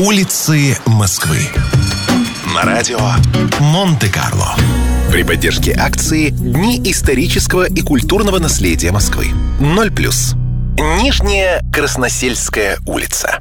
Улицы Москвы. На радио Монте-Карло. При поддержке акции «Дни исторического и культурного наследия Москвы». 0+. Нижняя Красносельская улица.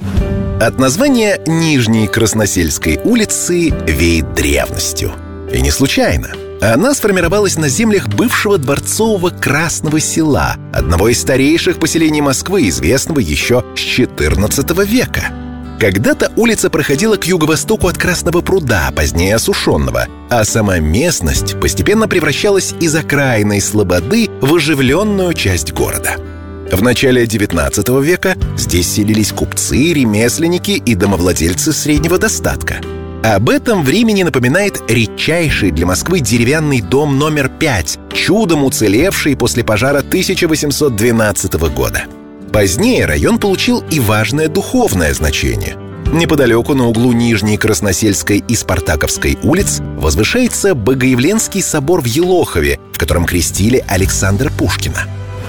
От названия Нижней Красносельской улицы веет древностью. И не случайно. Она сформировалась на землях бывшего дворцового Красного Села, одного из старейших поселений Москвы, известного еще с XIV века. Когда-то улица проходила к юго-востоку от Красного пруда, позднее осушенного, а сама местность постепенно превращалась из окраинной слободы в оживленную часть города. В начале XIX века здесь селились купцы, ремесленники и домовладельцы среднего достатка. Об этом времени напоминает редчайший для Москвы деревянный дом номер 5, чудом уцелевший после пожара 1812 года. Позднее район получил и важное духовное значение. Неподалеку на углу Нижней Красносельской и Спартаковской улиц возвышается Богоявленский собор в Елохове, в котором крестили Александра Пушкина.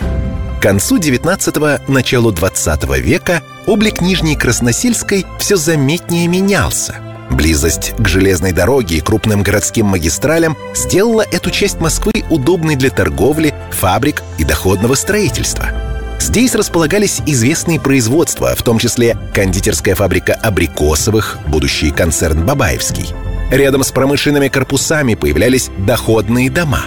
К концу XIX – началу XX века облик Нижней Красносельской все заметнее менялся. Близость к железной дороге и крупным городским магистралям сделала эту часть Москвы удобной для торговли, фабрик и доходного строительства. Здесь располагались известные производства, в том числе кондитерская фабрика Абрикосовых, будущий концерн Бабаевский. Рядом с промышленными корпусами появлялись доходные дома.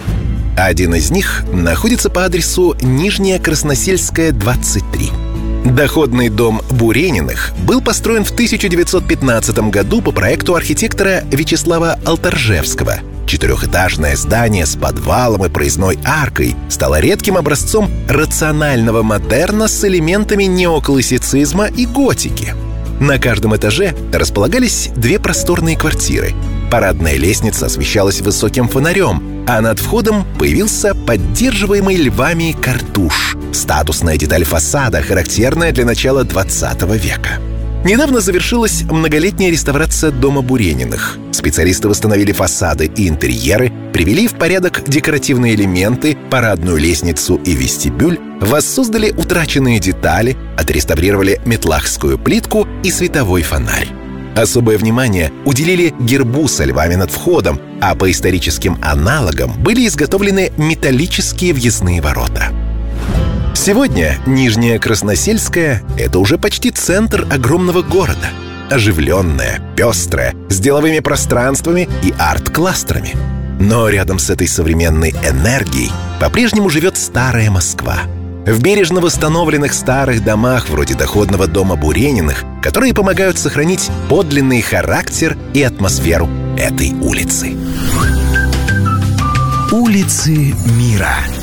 Один из них находится по адресу Нижняя Красносельская, 23. Доходный дом Бурениных был построен в 1915 году по проекту архитектора Вячеслава Алторжевского. Четырехэтажное здание с подвалом и проездной аркой стало редким образцом рационального модерна с элементами неоклассицизма и готики. На каждом этаже располагались две просторные квартиры. Парадная лестница освещалась высоким фонарем, а над входом появился поддерживаемый львами картуш — статусная деталь фасада, характерная для начала XX века. Недавно завершилась многолетняя реставрация дома Бурениных. Специалисты восстановили фасады и интерьеры, привели в порядок декоративные элементы, парадную лестницу и вестибюль, воссоздали утраченные детали, отреставрировали метлахскую плитку и световой фонарь. Особое внимание уделили гербу со львами над входом, а по историческим аналогам были изготовлены металлические въездные ворота. Сегодня Нижняя Красносельская — это уже почти центр огромного города. Оживленная, пестрая, с деловыми пространствами и арт-кластерами. Но рядом с этой современной энергией по-прежнему живет старая Москва. В бережно восстановленных старых домах, вроде доходного дома Бурениных, которые помогают сохранить подлинный характер и атмосферу этой улицы. Улицы мира.